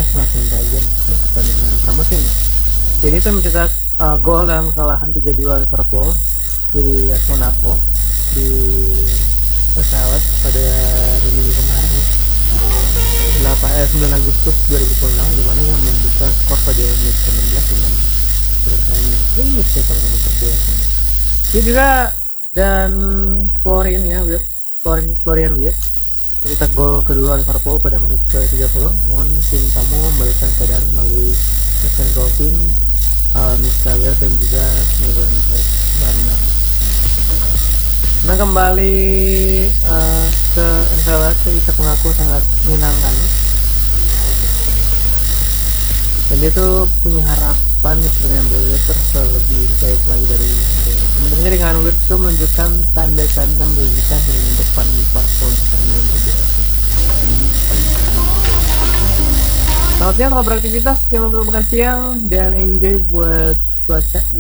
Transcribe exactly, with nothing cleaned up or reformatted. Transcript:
semakin tajam di pertandingan pramusim. Jadi itu mencetak uh, gol dalam kekalahan tiga dua Liverpool di A S Monaco di pesawat pada hari Minggu kemarin ya, delapan eh, sembilan Agustus dua ribu dua puluh enam, di mana yang membuka skor pada menit ke enam belas dengan berkali ini sih kalau yang berdua ini. Dia juga dan Florian ya, Wirtz, Florian Florian Wirtz mencetak gol kedua Liverpool pada menit ke tiga puluh, namun tim tamu membalikkan keadaan melalui Michael Golfing, uh, Michael Wirtz dan juga Steven Barnard. Nah kembali uh, ke Anfield, Isak mengaku sangat menyenangkan dan dia tuh punya harapan dengan Wirtz terus lebih baik lagi dari hari ini. Sebenarnya dengan Wirtz tuh menunjukkan tanda-tanda menunjukkan di depan Liverpool sekarang dengan terbiasa. Selamat siang, selamat beraktivitas yang untuk makan siang dan enjoy buat cuaca